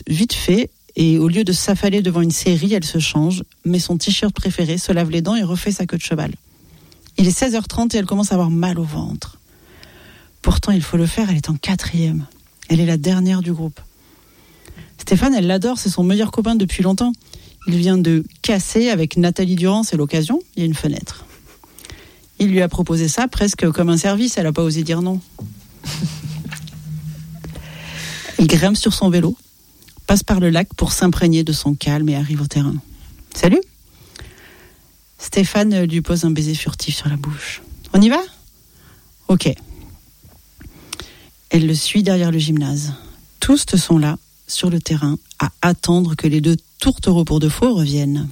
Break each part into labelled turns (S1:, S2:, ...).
S1: vite fait, et au lieu de s'affaler devant une série, elle se change, met son t-shirt préféré, se lave les dents et refait sa queue de cheval. Il est 16h30 et elle commence à avoir mal au ventre. Pourtant, il faut le faire, elle est en 4e. Elle est la dernière du groupe. Stéphane, elle l'adore, c'est son meilleur copain depuis longtemps. Il vient de casser avec Nathalie Durand, c'est l'occasion, il y a une fenêtre. Il lui a proposé ça presque comme un service, elle n'a pas osé dire non. Il grimpe sur son vélo, passe par le lac pour s'imprégner de son calme et arrive au terrain. Salut. Stéphane lui pose un baiser furtif sur la bouche. On y va ? Ok. Elle le suit derrière le gymnase. Tous sont là, sur le terrain, à attendre que les 2 tourtereaux pour de faux reviennent.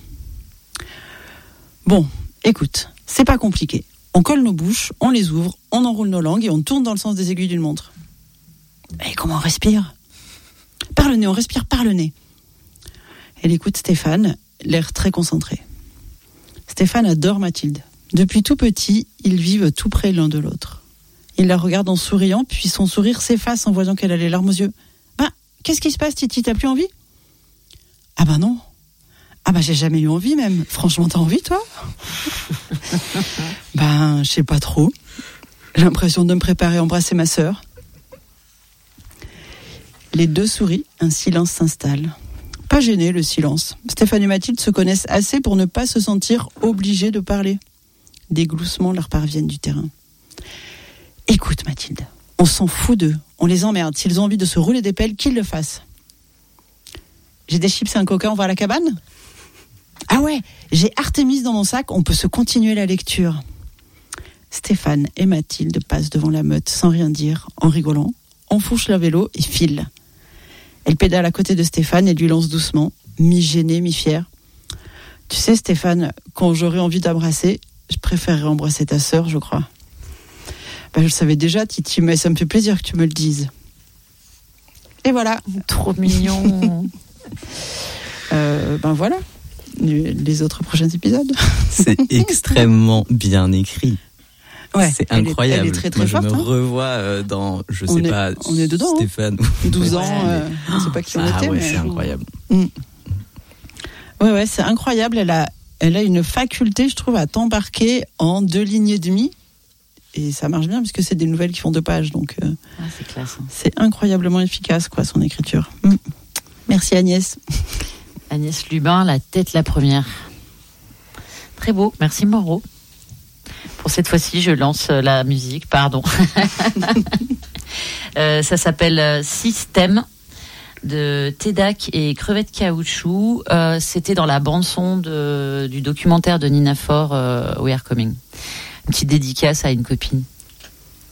S1: Bon, écoute, c'est pas compliqué. On colle nos bouches, on les ouvre, on enroule nos langues et on tourne dans le sens des aiguilles d'une montre. Et comment on respire ? Par le nez, on respire par le nez. Elle écoute Stéphane, l'air très concentré. Stéphane adore Mathilde. Depuis tout petit, ils vivent tout près l'un de l'autre. Il la regarde en souriant, puis son sourire s'efface en voyant qu'elle a les larmes aux yeux. Qu'est-ce qui se passe, Titi ? T'as plus envie ? Ah ben non. Ah ben j'ai jamais eu envie même. Franchement, t'as envie, toi ? Je sais pas trop. J'ai l'impression de me préparer à embrasser ma sœur. Les 2 sourient, un silence s'installe. Pas gêné, le silence. Stéphane et Mathilde se connaissent assez pour ne pas se sentir obligés de parler. Des gloussements leur parviennent du terrain. Écoute, Mathilde, on s'en fout d'eux. On les emmerde. S'ils ont envie de se rouler des pelles, qu'ils le fassent. J'ai des chips et un coca, on va à la cabane ? Ah ouais, j'ai Artémis dans mon sac, on peut se continuer la lecture. Stéphane et Mathilde passent devant la meute sans rien dire, en rigolant, enfourchent leur vélo et filent. Elle pédale à côté de Stéphane et lui lance doucement, mi-gênée, mi-fière. Tu sais, Stéphane, quand j'aurais envie d'embrasser, je préférerais embrasser ta sœur, je crois. Je le savais déjà, Titi, mais ça me fait plaisir que tu me le dises. Et voilà.
S2: Trop mignon.
S1: Voilà. Les autres prochains épisodes.
S3: C'est extrêmement bien écrit.
S1: Ouais,
S3: c'est incroyable.
S1: Elle est très, très
S3: Moi,
S1: forte.
S3: Je me revois dans,
S1: on est dedans,
S3: Stéphane.
S1: 12 ans, je sais pas qui on était.
S3: Ouais,
S1: mais...
S3: c'est incroyable.
S1: Ouais, c'est incroyable. Elle a une faculté, je trouve, à t'embarquer en 2 lignes et demie. Et ça marche bien, puisque c'est des nouvelles qui font 2 pages. Donc,
S2: c'est classe.
S1: C'est incroyablement efficace, son écriture. Merci Agnès.
S2: Agnès Lubin, La tête la première. Très beau, merci Moreau. Pour cette fois-ci, je lance la musique, pardon. Ça s'appelle Système de Tedak et Crevette Caoutchouc. C'était dans la bande-son du documentaire de Nina Faure, We Are Coming. Une petite dédicace à une copine.